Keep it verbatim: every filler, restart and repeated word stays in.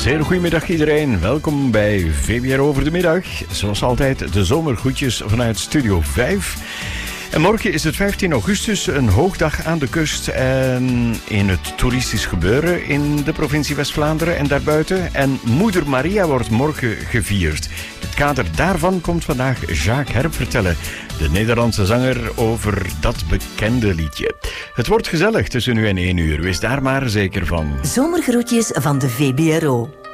zeer goedemiddag iedereen. Welkom bij V B R Over de Middag. Zoals altijd de zomergroetjes vanuit Studio vijf. En morgen is het vijftien augustus, een hoogdag aan de kust en in het toeristisch gebeuren in de provincie West-Vlaanderen en daarbuiten. En Moeder Maria wordt morgen gevierd. In het kader daarvan komt vandaag Jacques Herp vertellen, de Nederlandse zanger, over dat bekende liedje. Het wordt gezellig tussen nu en één uur, wees daar maar zeker van. Zomergroetjes van de V B R O.